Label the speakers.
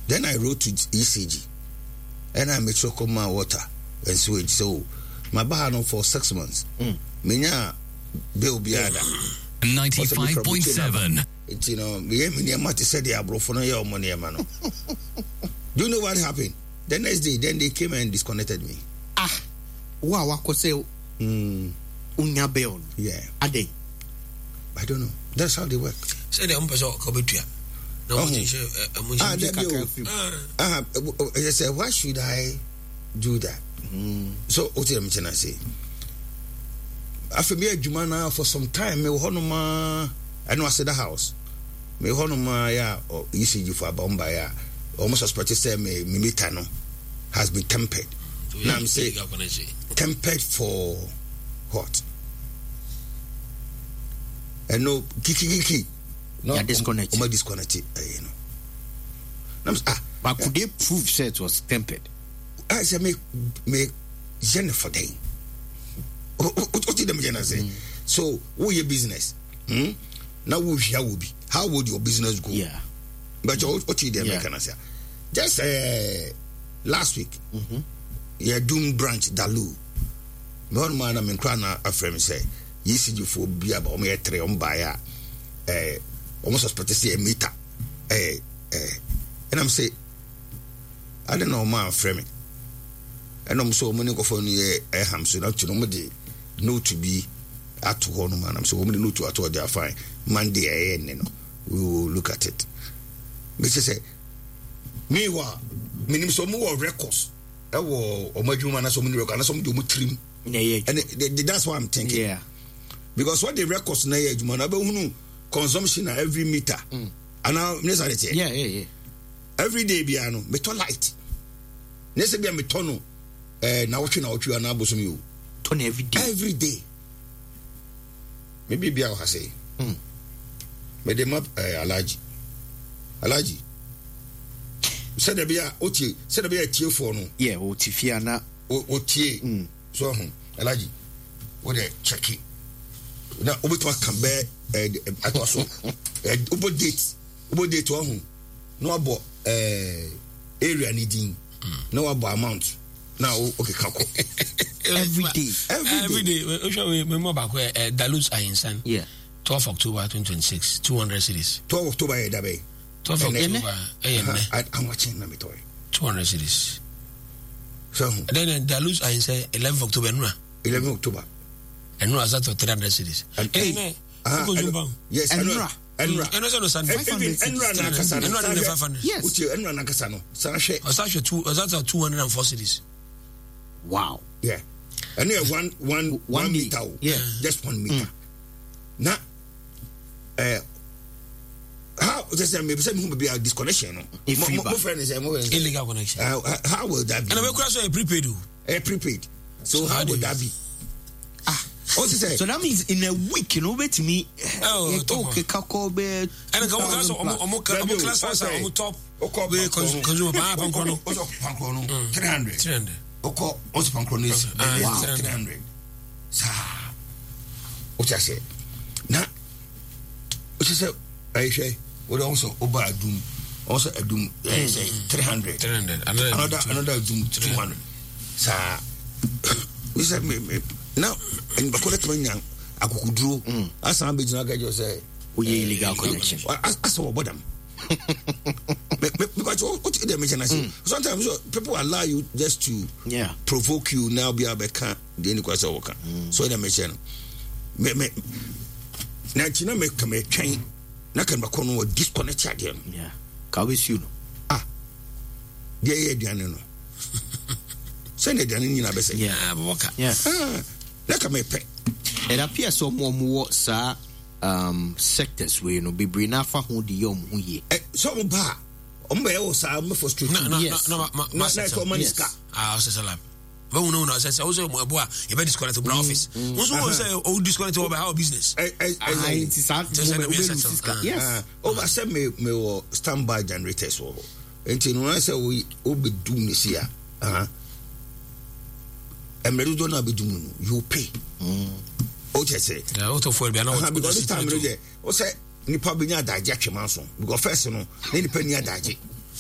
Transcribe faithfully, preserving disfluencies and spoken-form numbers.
Speaker 1: Then I wrote to E C G, and I made sure come my water and sewage. So my bar no for six months.
Speaker 2: Mm.
Speaker 1: Minya bill biada.
Speaker 3: ninety-five point seven.
Speaker 1: It's, you know, me me mati said they are bro for no your money, man. Do you know what happened? The next day, then they came and disconnected me.
Speaker 2: Ah, wow, what could say?
Speaker 1: Hmm.
Speaker 2: Unya bill.
Speaker 1: Yeah.
Speaker 2: A day.
Speaker 1: I don't know. That's how they work.
Speaker 4: Say the umpers are covered. No,
Speaker 1: ah, ah, I said, why should I do that?
Speaker 2: Mm.
Speaker 1: So, what did I say? After me, Jumana for some time, me honoma, I know I said the house. Me honoma, yeah, or E C G for a bomba, yeah, almost suspected say me, Mimitano has been tempered. So now I'm saying, tempered for what? And no, kiki kiki.
Speaker 2: No, yeah, disconnected.
Speaker 1: Um, disconnected, uh, you know. Ah,
Speaker 2: but could they prove that it was tempered?
Speaker 1: I said, make make Jennifer day. What did them say? So, what your business? Hmm? Now, who will be? How would your business go?
Speaker 2: Yeah.
Speaker 1: But what did them
Speaker 2: yeah.
Speaker 1: say? Just uh, last week,
Speaker 2: mm-hmm.
Speaker 1: yeah, Doom branch Dalu. One man I'm in Krana, a friend say, you see you for be about me a tray on buyer. Eh, almost as to say a meter. Eh, eh, and I'm say, I don't know, man, framing. And I'm so many go for me a ham, so not to know no to be at home, man. I'm so many no to at all. They are fine. Monday, I you know, we will look at it. Mister say, meanwhile, minimum some more records. I will, or my human, so many records, some do trim.
Speaker 2: Yeah,
Speaker 1: and that's what I'm thinking.
Speaker 2: Yeah,
Speaker 1: because what the records na ye juma na be hunu consumption na every meter.
Speaker 2: Mm.
Speaker 1: And now necessarily.
Speaker 2: Yeah, yeah, yeah.
Speaker 1: Every day bia no meto light. Nese bia meto no eh na wotwe na wotwe na abosom you.
Speaker 2: Turn every day.
Speaker 1: Every day. Maybe bia o ha say.
Speaker 2: Mm.
Speaker 1: Me dem up eh, Alaji. Alaji. Said the bia oti said the bia tie for no.
Speaker 2: Yeah, oti fia na
Speaker 1: oti.
Speaker 2: Mm.
Speaker 1: So hum Alaji. What they check it. Now obi to can bear eh atoso. Eh obo date. Obo date one hum. No abo eh area needing. No abo amount. Now okay kako.
Speaker 2: Every day.
Speaker 4: Every day. We remember back where Dalus Ayensan.
Speaker 2: Yeah.
Speaker 4: twelfth October twenty twenty-six, two hundred cities.
Speaker 1: twelfth October eh dabe.
Speaker 4: twelfth October eh
Speaker 1: I'm watching na me toy.
Speaker 4: two hundred cities.
Speaker 1: So
Speaker 4: then Dalus Ayensan eleventh October no.
Speaker 1: eleventh October.
Speaker 4: And no as that three hundred cities.
Speaker 1: Hey. Yes, Enra. Enra.
Speaker 4: Enra no san
Speaker 1: five hundred. Enra na kasano.
Speaker 4: Enra na five hundred.
Speaker 2: Yes.
Speaker 1: Uti Enra na kasano. Sana she.
Speaker 4: Asashe two asashe two hundred four cities.
Speaker 2: Wow.
Speaker 1: Yeah. And here one one one, one meter.
Speaker 2: Yeah.
Speaker 1: Just one meter. Mm. Now uh how just say maybe say me be a disconnection no. Mo friend is mo
Speaker 4: illegal connection.
Speaker 1: Uh, how will that be?
Speaker 4: And we cross a prepaid.
Speaker 1: A prepaid. So, so how would that be?
Speaker 2: Ah, so that means in a week, you know, bet me.
Speaker 4: Oh,
Speaker 2: okay, kako be.
Speaker 4: And come class, omo omo class pass, omo top.
Speaker 1: Okay,
Speaker 4: consumer pa pankrono.
Speaker 1: Also pankrono three hundred.
Speaker 4: three hundred.
Speaker 1: Okay, also pankrono is wow three hundred. Sa. What I say? Na. What I say? I say. What also over doom. Also a doom. Say three hundred.
Speaker 4: three hundred.
Speaker 1: Another another doom two hundred. Sa. We said me now and collect money akukuduro asan be jina gajo say
Speaker 2: we illegal connection
Speaker 1: as our bodam because what they mention sometimes people allow you just to
Speaker 2: yeah
Speaker 1: provoke you now be abeka the any question work so they mention me me na china me come twen na kan ba kono disconnect again
Speaker 2: yeah ka we see you
Speaker 1: ah dia ye aduane no send the aduane na be say
Speaker 4: yeah boka
Speaker 2: yeah
Speaker 1: like me pay
Speaker 2: it appears so more more sa um sectors we no be bring na fa ho de yom ho ye
Speaker 1: so mo ba o mo be o sa mo frustrate
Speaker 4: no no
Speaker 2: yes.
Speaker 4: no ma ma
Speaker 1: for money ska
Speaker 4: ah o se salam but we no no say o se mo ebo a e be disconnect to office we so we say o disconnect to our business
Speaker 1: I I
Speaker 2: I it is hard to
Speaker 1: yes o ba say me me standby generators wo enti no say we o be do me sia ah Emeru do na be do no you pay
Speaker 2: mm
Speaker 1: o che say
Speaker 4: yeah o to for be na
Speaker 1: o because this time o say nipa be nya daje atwemanso because first no nipa ni adaje